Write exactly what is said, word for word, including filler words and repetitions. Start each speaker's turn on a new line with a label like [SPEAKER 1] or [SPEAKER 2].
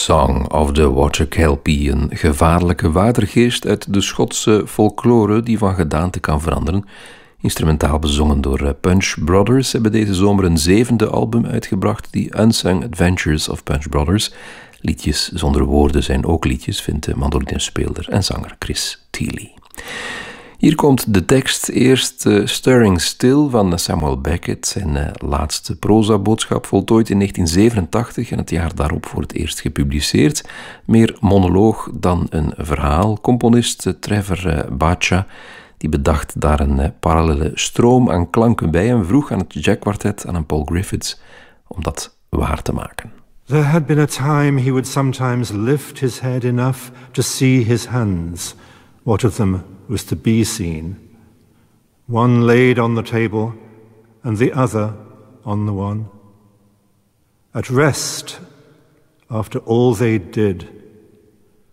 [SPEAKER 1] Song of the Water Kelpie, een gevaarlijke watergeest uit de Schotse folklore die van gedaante kan veranderen. Instrumentaal bezongen door Punch Brothers hebben deze zomer een zevende album uitgebracht, The Unsung Adventures of Punch Brothers. Liedjes zonder woorden zijn ook liedjes, vindt de mandolinespeler en zanger Chris Thile. Hier komt de tekst eerst uh, Stirring Still van Samuel Beckett, zijn uh, laatste proza-boodschap, voltooid in negentien zevenentachtig en het jaar daarop voor het eerst gepubliceerd. Meer monoloog dan een verhaal. Componist uh, Trevor uh, Bacha, die bedacht daar een uh, parallele stroom aan klanken bij en vroeg aan het Jack Quartet, aan een Paul Griffiths, om dat waar te maken.
[SPEAKER 2] There had been a time he would sometimes lift his head enough to see his hands, what of them was to be seen. One laid on the table, and the other on the one. At rest, after all they did,